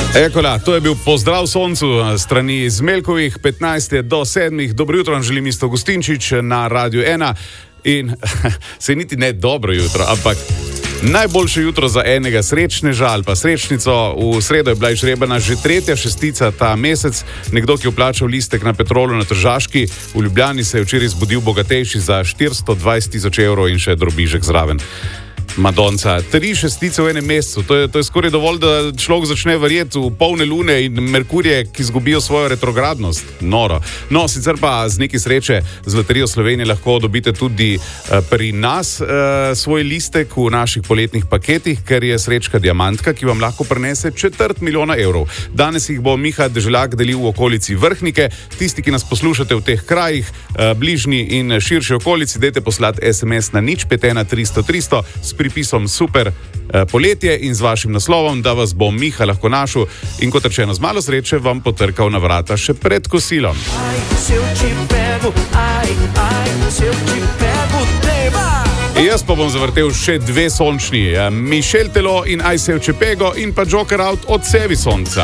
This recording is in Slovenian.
Ekola, to je bil pozdrav soncu strani Zmeljkovih, 15 do 7. Dobro jutro, vam želim Isto Gustinčič na Radiu 1. In se niti ne dobro jutro, ampak najboljše jutro za enega srečneža ali pa srečnico. V sredo je bila izžrebana že 3. šestica ta mesec. Nekdo, ki je vplačal listek na Petrolu na Tržaški, v Ljubljani se je včeraj zbudil bogatejši za 420.000 evrov in še drobižek zraven. Madonca, 3 šestice v enem mesecu, to je skoraj dovolj, da človek začne verjeti v polne lune in Merkurje, ki izgubijo svojo retrogradnost. Noro. No, sicer pa z neki sreče z Loterijo Slovenije lahko dobite tudi pri nas svoj listek v naših poletnih paketih, ker je srečka diamantka, ki vam lahko prinese 250 000 evrov. Danes jih bo Miha Deželjak delil v okolici Vrhnike. Tisti, ki nas poslušate v teh krajih, bližnji in širši okolici, dajte poslati SMS na 051 300 300 s pripisom super poletje in z vašim naslovom, da vas bo Miha lahko našel in kot rečeno z malo sreče vam potrkal na vrata še pred kosilom. Jaz pa bom zavrtel še 2 sončni, Mišel Telo in Aj se v Čepego in pa Joker Out od Sevi sonca.